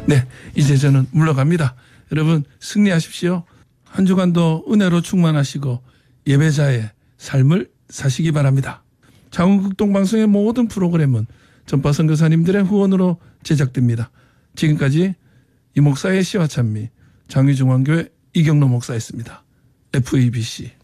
네, 이제 저는 물러갑니다. 여러분 승리하십시오. 한 주간도 은혜로 충만하시고 예배자의 삶을 사시기 바랍니다. 장흥극동방송의 모든 프로그램은 전파 선교사님들의 후원으로 제작됩니다. 지금까지 이 목사의 시와 찬미 장위중앙교회 이경로 목사였습니다. FEBC